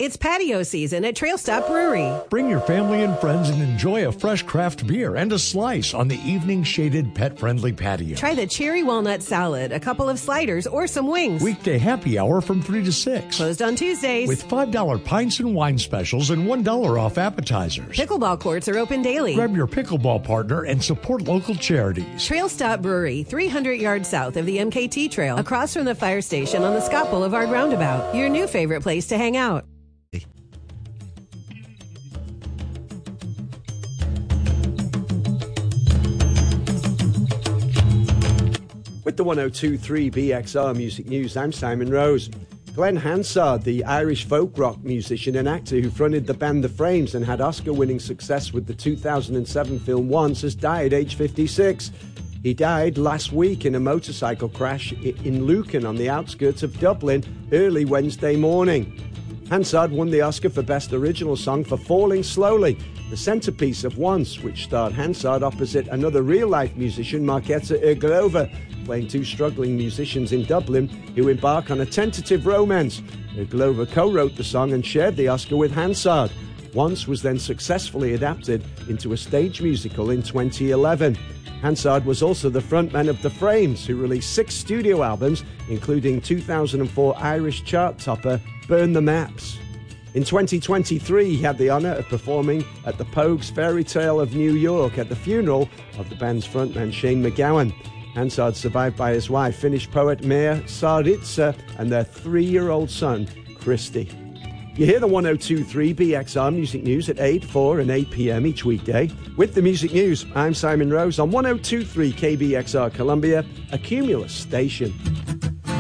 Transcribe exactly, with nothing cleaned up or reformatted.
It's patio season at Trail Stop Brewery. Bring your family and friends and enjoy a fresh craft beer and a slice on the evening shaded pet-friendly patio. Try the cherry walnut salad, a couple of sliders, or some wings. Weekday happy hour from three to six. Closed on Tuesdays. With five dollar pints and wine specials and one dollar off appetizers. Pickleball courts are open daily. Grab your pickleball partner and support local charities. Trail Stop Brewery, three hundred yards south of the M K T Trail, across from the fire station on the Scott Boulevard Roundabout. Your new favorite place to hang out. With the one oh two point three B X R Music News, I'm Simon Rose. Glenn Hansard, the Irish folk rock musician and actor who fronted the band The Frames and had Oscar-winning success with the two thousand seven film Once, has died aged fifty-six. He died last week in a motorcycle crash in Lucan on the outskirts of Dublin early Wednesday morning. Hansard won the Oscar for Best Original Song for Falling Slowly, the centrepiece of Once, which starred Hansard opposite another real-life musician, Markéta Irglova, playing two struggling musicians in Dublin who embark on a tentative romance. Irglova co-wrote the song and shared the Oscar with Hansard. Once was then successfully adapted into a stage musical in twenty eleven. Hansard was also the frontman of The Frames, who released six studio albums, including two thousand four Irish chart topper Burn the Maps. In twenty twenty-three, he had the honour of performing at the Pogues Fairy Tale of New York at the funeral of the band's frontman Shane MacGowan. Hansard survived by his wife, Finnish poet Maja Saariitsa, and their three-year-old son, Christy. You hear the one oh two point three B X R Music News at eight, four and eight p.m. each weekday. With the Music News, I'm Simon Rose on one oh two point three K B X R Columbia, a Cumulus station.